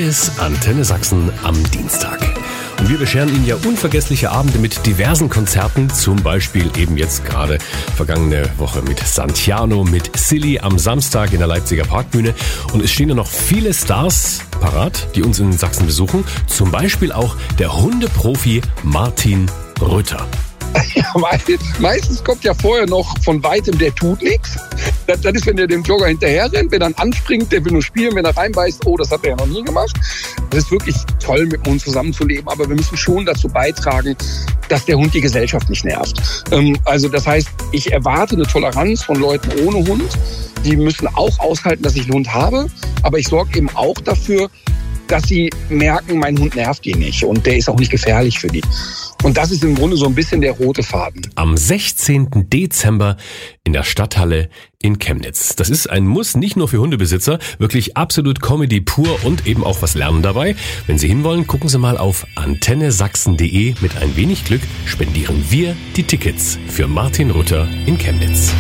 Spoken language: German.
ist Antenne Sachsen am Dienstag. Und wir bescheren Ihnen ja unvergessliche Abende mit diversen Konzerten, zum Beispiel eben jetzt gerade vergangene Woche mit Santiano, mit Silly am Samstag in der Leipziger Parkbühne. Und es stehen ja noch viele Stars parat, die uns in Sachsen besuchen, zum Beispiel auch der Hundeprofi Martin Rütter. Ja, meistens kommt ja vorher noch von weitem, der tut nichts. Das ist, wenn der dem Jogger hinterher rennt, wenn er dann anspringt, der will nur spielen, wenn er reinbeißt, oh, das hat er ja noch nie gemacht. Das ist wirklich toll, mit dem Hund zusammenzuleben, aber wir müssen schon dazu beitragen, dass der Hund die Gesellschaft nicht nervt. Also das heißt, ich erwarte eine Toleranz von Leuten ohne Hund. Die müssen auch aushalten, dass ich einen Hund habe, aber ich sorge eben auch dafür, dass sie merken, mein Hund nervt die nicht und der ist auch nicht gefährlich für die. Und das ist im Grunde so ein bisschen der rote Faden. Am 16. Dezember in der Stadthalle in Chemnitz. Das ist ein Muss, nicht nur für Hundebesitzer, wirklich absolut Comedy pur und eben auch was lernen dabei. Wenn Sie hinwollen, gucken Sie mal auf antennesachsen.de. Mit ein wenig Glück spendieren wir die Tickets für Martin Rütter in Chemnitz.